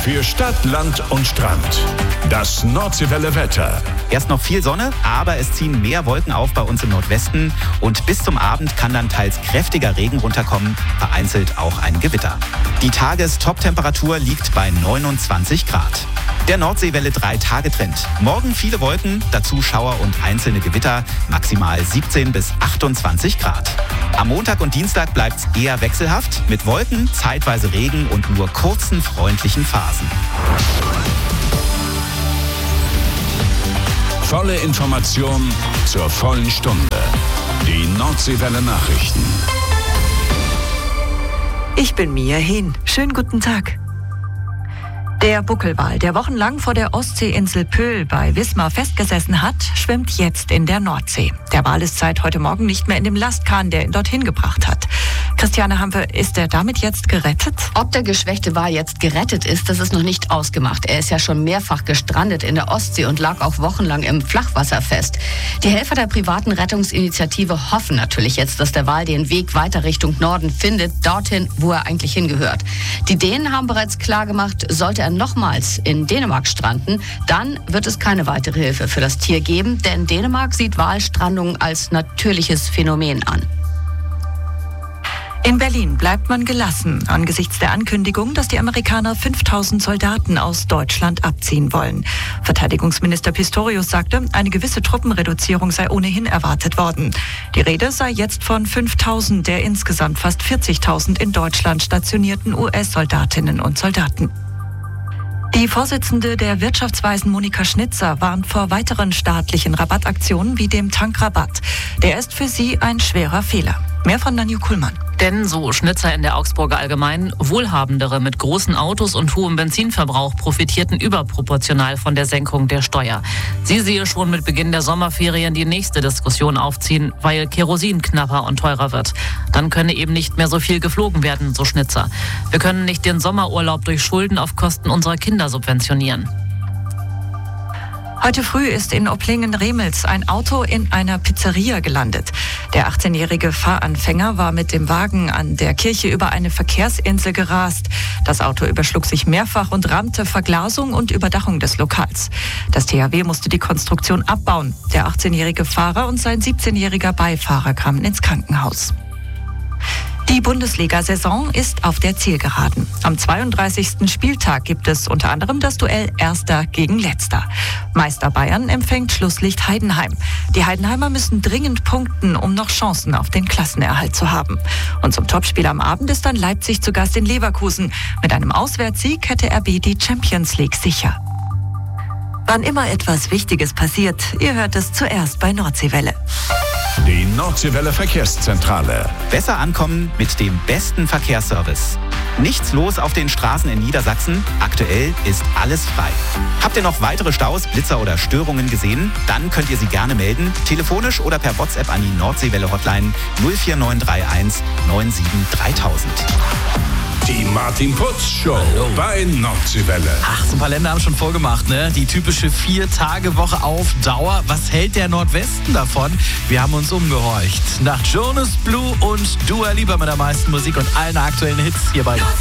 Für Stadt, Land und Strand. Das Nordseewelle Wetter. Erst noch viel Sonne, aber es ziehen mehr Wolken auf bei uns im Nordwesten. Und bis zum Abend kann dann teils kräftiger Regen runterkommen, vereinzelt auch ein Gewitter. Die Tagestop-Temperatur liegt bei 29 Grad. Der Nordseewelle 3-Tage-Trend. Morgen viele Wolken, dazu Schauer und einzelne Gewitter, maximal 17 bis 28 Grad. Am Montag und Dienstag bleibt es eher wechselhaft, mit Wolken, zeitweise Regen und nur kurzen freundlichen Phasen. Volle Information zur vollen Stunde. Die Nordseewelle Nachrichten. Ich bin Mia Hehn. Schönen guten Tag. Der Buckelwal, der wochenlang vor der Ostseeinsel Pöhl bei Wismar festgesessen hat, schwimmt jetzt in der Nordsee. Der Wal ist seit heute Morgen nicht mehr in dem Lastkahn, der ihn dorthin gebracht hat. Christiane Hampe, ist er damit jetzt gerettet? Ob der geschwächte Wal jetzt gerettet ist, das ist noch nicht ausgemacht. Er ist ja schon mehrfach gestrandet in der Ostsee und lag auch wochenlang im Flachwasser fest. Die Helfer der privaten Rettungsinitiative hoffen natürlich jetzt, dass der Wal den Weg weiter Richtung Norden findet, dorthin, wo er eigentlich hingehört. Die Dänen haben bereits klargemacht, sollte er nochmals in Dänemark stranden, dann wird es keine weitere Hilfe für das Tier geben, denn Dänemark sieht Walstrandungen als natürliches Phänomen an. In Berlin bleibt man gelassen angesichts der Ankündigung, dass die Amerikaner 5000 Soldaten aus Deutschland abziehen wollen. Verteidigungsminister Pistorius sagte, eine gewisse Truppenreduzierung sei ohnehin erwartet worden. Die Rede sei jetzt von 5000 der insgesamt fast 40.000 in Deutschland stationierten US-Soldatinnen und Soldaten. Die Vorsitzende der Wirtschaftsweisen Monika Schnitzer warnt vor weiteren staatlichen Rabattaktionen wie dem Tankrabatt. Der ist für sie ein schwerer Fehler. Mehr von Nanju Kuhlmann. Denn, so Schnitzer in der Augsburger Allgemeinen, Wohlhabendere mit großen Autos und hohem Benzinverbrauch profitierten überproportional von der Senkung der Steuer. Sie sehe schon mit Beginn der Sommerferien die nächste Diskussion aufziehen, weil Kerosin knapper und teurer wird. Dann könne eben nicht mehr so viel geflogen werden, so Schnitzer. Wir können nicht den Sommerurlaub durch Schulden auf Kosten unserer Kinder subventionieren. Heute früh ist in Opplingen-Remels ein Auto in einer Pizzeria gelandet. Der 18-jährige Fahranfänger war mit dem Wagen an der Kirche über eine Verkehrsinsel gerast. Das Auto überschlug sich mehrfach und rammte Verglasung und Überdachung des Lokals. Das THW musste die Konstruktion abbauen. Der 18-jährige Fahrer und sein 17-jähriger Beifahrer kamen ins Krankenhaus. Die Bundesliga-Saison ist auf der Zielgeraden. Am 32. Spieltag gibt es unter anderem das Duell Erster gegen Letzter. Meister Bayern empfängt Schlusslicht Heidenheim. Die Heidenheimer müssen dringend punkten, um noch Chancen auf den Klassenerhalt zu haben. Und zum Topspiel am Abend ist dann Leipzig zu Gast in Leverkusen. Mit einem Auswärtssieg hätte RB die Champions League sicher. Wann immer etwas Wichtiges passiert, ihr hört es zuerst bei Nordseewelle. Die Nordseewelle Verkehrszentrale. Besser ankommen mit dem besten Verkehrsservice. Nichts los auf den Straßen in Niedersachsen. Aktuell ist alles frei. Habt ihr noch weitere Staus, Blitzer oder Störungen gesehen? Dann könnt ihr sie gerne melden. Telefonisch oder per WhatsApp an die Nordseewelle-Hotline 04931 97 3000. Die Martin Putz Show bei Nordseewelle. Ach, so ein paar Länder haben schon vorgemacht, ne? Die typische 4-Tage-Woche auf Dauer. Was hält der Nordwesten davon? Wir haben uns umgehorcht. Nach Jonas Blue und Dua Lipa mit der meisten Musik und allen aktuellen Hits hier bei